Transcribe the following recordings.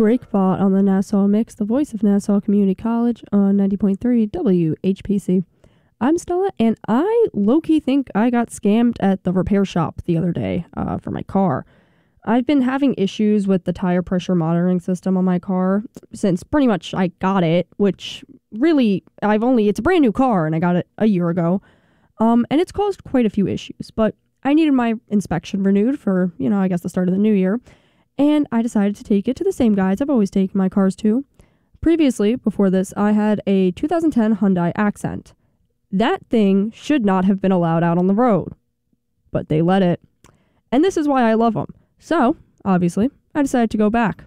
Breakbot on the Nassau Mix, the voice of Nassau Community College on 90.3 WHPC. I'm Stella, and I low-key think I got scammed at the repair shop the other day for my car. I've been having issues with the tire pressure monitoring system on my car since pretty much I got it, which really, it's a brand new car, and I got it a year ago. And it's caused quite a few issues, but I needed my inspection renewed for, I guess the start of the new year. And I decided to take it to the same guys I've always taken my cars to. Previously, before this, I had a 2010 Hyundai Accent. That thing should not have been allowed out on the road, but they let it. And this is why I love them. So, obviously, I decided to go back.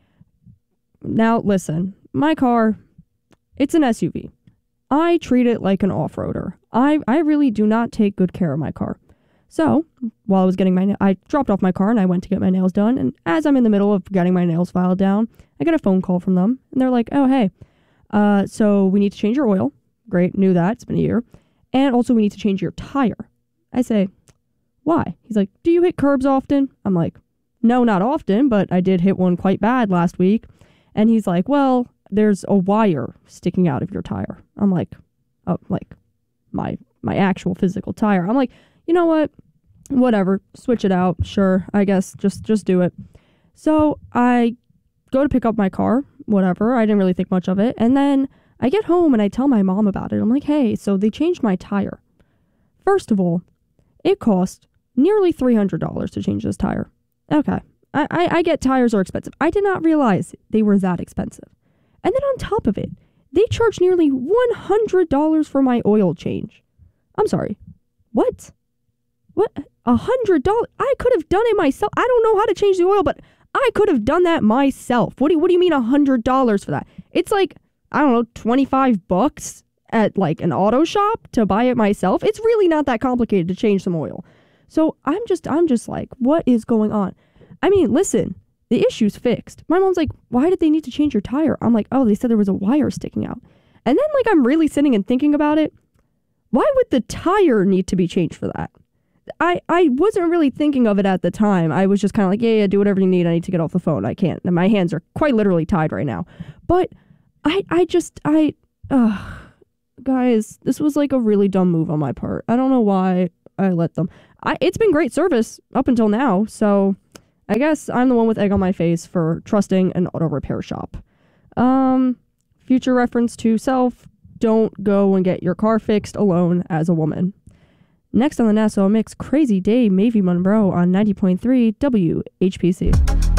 Now, listen, my car, it's an SUV. I treat it like an off-roader. I really do not take good care of my car. So, while I was getting I dropped off my car and I went to get my nails done. And as I'm in the middle of getting my nails filed down, I get a phone call from them. And they're like, oh, hey, so we need to change your oil. Great, knew that. It's been a year. And also we need to change your tire. I say, why? He's like, do you hit curbs often? I'm like, no, not often, but I did hit one quite bad last week. And he's like, well, there's a wire sticking out of your tire. I'm like, oh, like my actual physical tire. I'm like, you know what? Whatever, switch it out. Sure, I guess just do it. So I go to pick up my car, whatever. I didn't really think much of it. And then I get home and I tell my mom about it. I'm like, hey, so they changed my tire. First of all, it cost nearly $300 to change this tire. Okay, I get tires are expensive. I did not realize they were that expensive. And then on top of it, they charged nearly $100 for my oil change. I'm sorry, what? What? $100? I could have done it myself. I don't know how to change the oil, but I could have done that myself. What do you mean $100 for that? It's like, I don't know, $25 at like an auto shop to buy it myself. It's really not that complicated to change some oil. So I'm just like, what is going on? I mean, listen, the issue's fixed. My mom's like, why did they need to change your tire? I'm like, oh, they said there was a wire sticking out. And then like, I'm really sitting and thinking about it. Why would the tire need to be changed for that? I wasn't really thinking of it at the time. I was just kind of like, yeah, do whatever you need. I need to get off the phone. I can't. And my hands are quite literally tied right now. But guys, this was like a really dumb move on my part. I don't know why I let them. It's been great service up until now. So I guess I'm the one with egg on my face for trusting an auto repair shop. Future reference to self, don't go and get your car fixed alone as a woman. Next on the Nassau Mix, Crazy Day, Maevie Monroe on 90.3 WHPC.